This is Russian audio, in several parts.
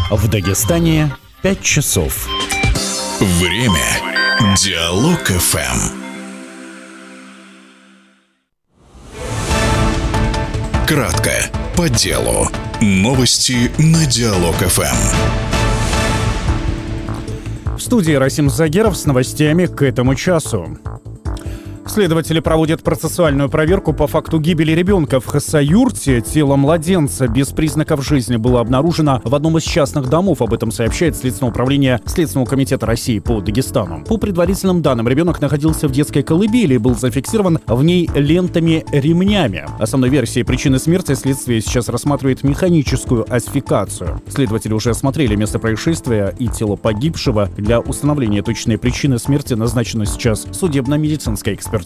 В Дагестане 5 часов. Время. Диалог ФМ. Кратко, по делу. Новости на Диалог ФМ. В студии Расим Загеров с новостями к этому часу. Следователи проводят процессуальную проверку по факту гибели ребенка в Хасаюрте. Тело младенца без признаков жизни было обнаружено в одном из частных домов. Об этом сообщает Следственное управление Следственного комитета России по Дагестану. По предварительным данным, ребенок находился в детской колыбели и был зафиксирован в ней лентами-ремнями. Основной версией причины смерти следствие сейчас рассматривает механическую асфиксацию. Следователи уже осмотрели место происшествия и тело погибшего. Для установления точной причины смерти назначена сейчас судебно-медицинская экспертиза.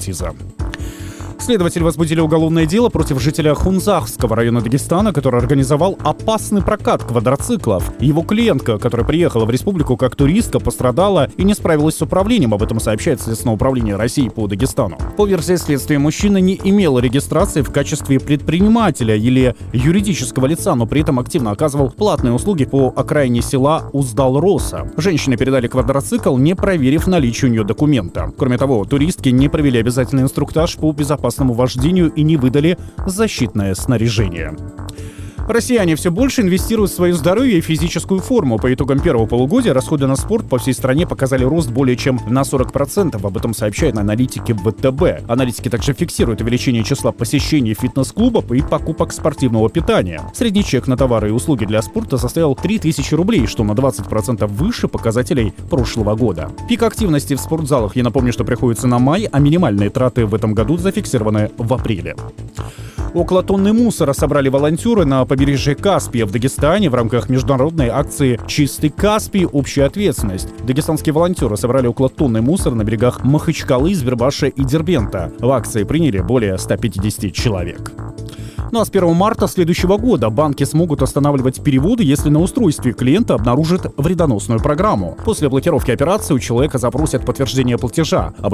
Следователи возбудили уголовное дело против жителя Хунзахского района Дагестана, который организовал опасный прокат квадроциклов. Его клиентка, которая приехала в республику как туристка, пострадала и не справилась с управлением. Об этом сообщает Следственное управление России по Дагестану. По версии следствия, мужчина не имел регистрации в качестве предпринимателя или юридического лица, но при этом активно оказывал платные услуги по окраине села Уздал-Роса. Женщине передали квадроцикл, не проверив наличие у нее документа. Кроме того, туристки не провели обязательный инструктаж по безопасности вождению и не выдали защитное снаряжение. Россияне все больше инвестируют в свое здоровье и физическую форму. По итогам первого полугодия расходы на спорт по всей стране показали рост более чем на 40%. Об этом сообщают аналитики ВТБ. Аналитики также фиксируют увеличение числа посещений фитнес-клубов и покупок спортивного питания. Средний чек на товары и услуги для спорта составил 3000 рублей, что на 20% выше показателей прошлого года. Пик активности в спортзалах, я напомню, что приходится на май, а минимальные траты в этом году зафиксированы в апреле. Около тонны мусора собрали волонтеры на побережье Каспия в Дагестане в рамках международной акции «Чистый Каспий. Общая ответственность». Дагестанские волонтеры собрали около тонны мусора на берегах Махачкалы, Сбербаша и Дербента. В акции приняли более 150 человек. Ну а с 1 марта следующего года банки смогут останавливать переводы, если на устройстве клиента обнаружат вредоносную программу. После блокировки операции у человека запросят подтверждение платежа. Об